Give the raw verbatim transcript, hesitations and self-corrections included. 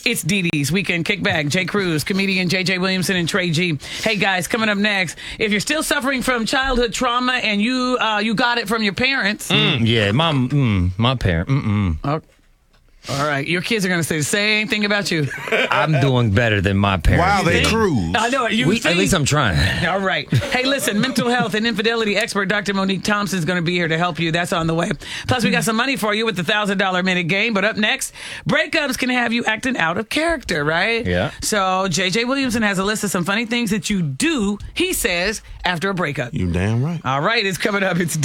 It's Dee Dee's Weekend Kickback. Jay Cruz, comedian J J Williamson, and Trey G. Hey, guys, coming up next, if you're still suffering from childhood trauma and you uh, you got it from your parents. Mm, yeah, my, mm, my parent. Mm-mm. Oh, all right, your kids are going to say the same thing about you. I'm doing better than my parents. Wow, they think? cruise. I know it. You We, think? at least I'm trying. All right. Hey, listen, mental health and infidelity expert Doctor Monique Thompson is going to be here to help you. That's on the way. Plus, we got some money for you with the one thousand dollars minute game. But up next, breakups can have you acting out of character, right? Yeah. So J J Williamson has a list of some funny things that you do, he says, after a breakup. You damn right. All right, it's coming up. It's